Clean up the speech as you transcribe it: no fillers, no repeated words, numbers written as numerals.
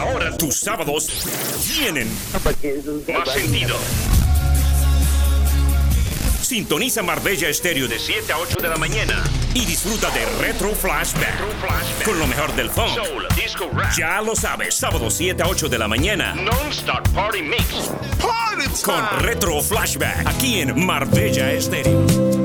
Ahora tus sábados tienen más sentido. Sintoniza Marbella Estéreo de 7 a 8 de la mañana y disfruta de Retro Flashback, con lo mejor del funk, soul, disco, rap. Ya lo sabes, sábado 7 a 8 de la mañana. Non-Stop Party Mix. Party time. Con Retro Flashback, aquí en Marbella Estéreo.